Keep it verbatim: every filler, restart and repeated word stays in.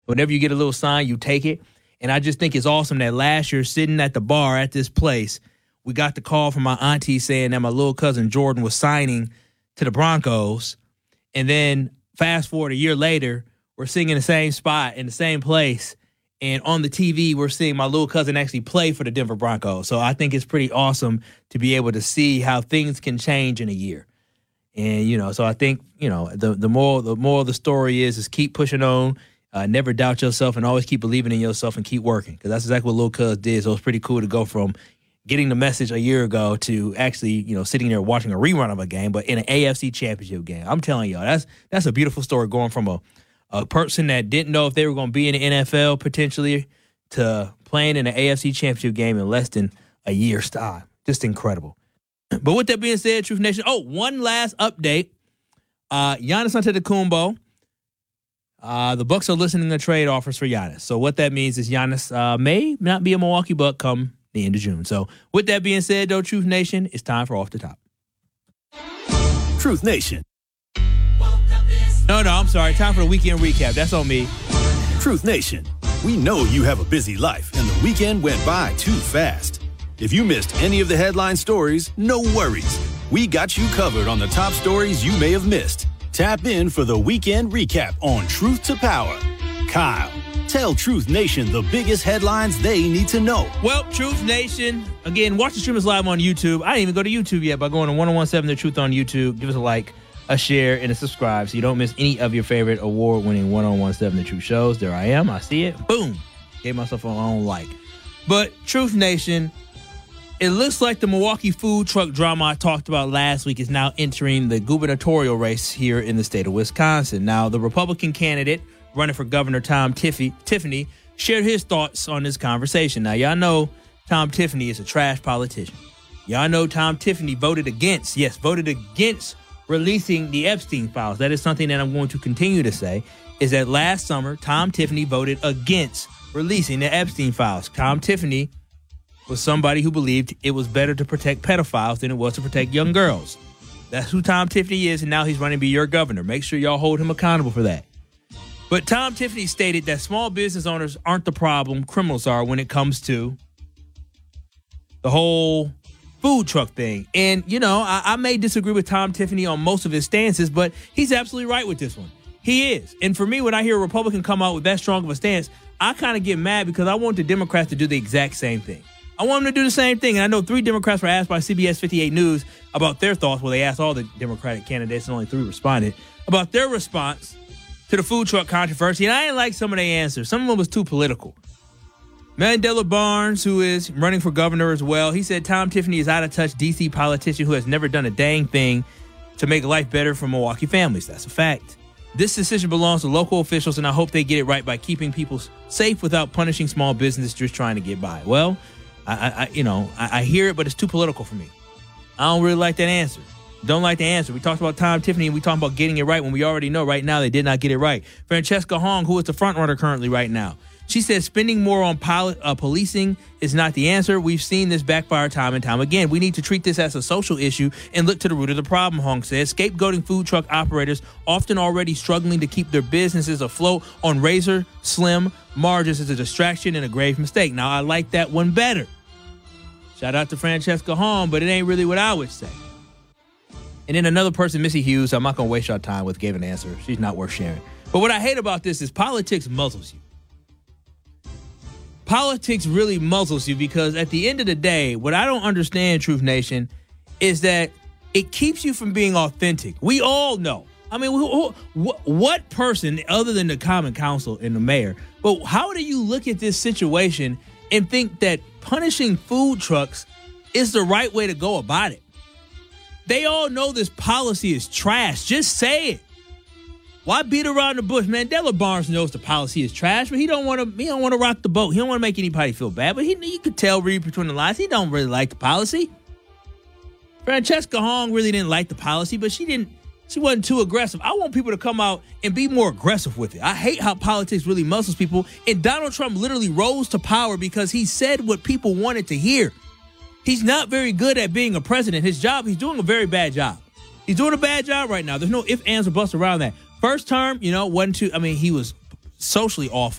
Whenever you get a little sign, you take it. And I just think it's awesome that last year, sitting at the bar at this place, we got the call from my auntie saying that my little cousin Jordan was signing to the Broncos. And then fast forward a year later, we're sitting in the same spot in the same place. And on the T V, we're seeing my little cousin actually play for the Denver Broncos. So I think it's pretty awesome to be able to see how things can change in a year. And, you know, so I think, you know, the the more the moral of the story is, is keep pushing on. Uh, never doubt yourself and always keep believing in yourself and keep working, because that's exactly what Lil Cuz did. So it's pretty cool to go from getting the message a year ago to actually, you know, sitting there watching a rerun of a game, but in an A F C championship game. I'm telling y'all, that's that's a beautiful story, going from a, a person that didn't know if they were going to be in the N F L potentially to playing in an A F C championship game in less than a year's time. Just incredible. But with that being said, Truth Nation, oh, one last update. Uh, Giannis Antetokounmpo. Uh, the Bucks are listening to trade offers for Giannis. So what that means is Giannis uh, may not be a Milwaukee Buck come the end of June. So with that being said, though, Truth Nation, it's time for Off the Top. Truth Nation. No, no, I'm sorry. Time for the weekend recap. That's on me. Truth Nation. We know you have a busy life, and the weekend went by too fast. If you missed any of the headline stories, no worries. We got you covered on the top stories you may have missed. Tap in for the weekend recap on Truth to Power. Kyle, tell Truth Nation the biggest headlines they need to know. Well, Truth Nation, again, watch the stream is live on YouTube. I didn't even go to YouTube yet by going to ten seventeen The Truth on YouTube. Give us a like, a share, and a subscribe so you don't miss any of your favorite award-winning ten seventeen The Truth shows. There I am. I see it. Boom. Gave myself my own like. But Truth Nation, it looks like the Milwaukee food truck drama I talked about last week is now entering the gubernatorial race here in the state of Wisconsin. Now, the Republican candidate running for governor, Tom Tiffany, Tiffany, shared his thoughts on this conversation. Now, y'all know Tom Tiffany is a trash politician. Y'all know Tom Tiffany voted against, yes, voted against releasing the Epstein files. That is something that I'm going to continue to say, is that last summer, Tom Tiffany voted against releasing the Epstein files. Tom Tiffany was somebody who believed it was better to protect pedophiles than it was to protect young girls. That's who Tom Tiffany is, and now he's running to be your governor. Make sure y'all hold him accountable for that. But Tom Tiffany stated that small business owners aren't the problem, criminals are when it comes to the whole food truck thing. And, you know, I, I may disagree with Tom Tiffany on most of his stances, but he's absolutely right with this one. He is. And for me, when I hear a Republican come out with that strong of a stance, I kind of get mad because I want the Democrats to do the exact same thing. I want them to do the same thing. And I know three Democrats were asked by C B S fifty-eight News about their thoughts. Well, they asked all the Democratic candidates and only three responded about their response to the food truck controversy. And I didn't like some of their answers. Some of them was too political. Mandela Barnes, who is running for governor as well, he said Tom Tiffany is out of touch D C politician who has never done a dang thing to make life better for Milwaukee families. That's a fact. This decision belongs to local officials, and I hope they get it right by keeping people safe without punishing small businesses just trying to get by. Well, I, I you know, I, I hear it, but it's too political for me. I don't really like that answer. Don't like the answer. We talked about Tom Tiffany, and we talked about getting it right when we already know right now they did not get it right. Francesca Hong, who is the front runner currently right now, she says spending more on poli- uh, policing is not the answer. We've seen this backfire time and time again. We need to treat this as a social issue and look to the root of the problem, Hong says. Scapegoating food truck operators, often already struggling to keep their businesses afloat on razor slim margins, is a distraction and a grave mistake. Now, I like that one better. Shout out to Francesca Hong, but it ain't really what I would say. And then another person, Missy Hughes, I'm not going to waste your time with, gave an answer. She's not worth sharing. But what I hate about this is politics muzzles you. Politics really muzzles you because at the end of the day, what I don't understand, Truth Nation, is that it keeps you from being authentic. We all know. I mean, who, who, what person, other than the common council and the mayor, but how do you look at this situation and think that punishing food trucks is the right way to go about it? They all know this policy is trash. Just say it. Why beat around the bush? Mandela Barnes knows the policy is trash, but he don't want to. He don't want to rock the boat. He don't want to make anybody feel bad. But he, you could tell, read between the lines, he don't really like the policy. Francesca Hong really didn't like the policy, but she didn't. She wasn't too aggressive. I want people to come out and be more aggressive with it. I hate how politics really muzzles people. And Donald Trump literally rose to power because he said what people wanted to hear. He's not very good at being a president. His job, he's doing a very bad job. He's doing a bad job right now. There's no ifs, ands, or buts around that. First term, you know, wasn't too, I mean, he was socially awful.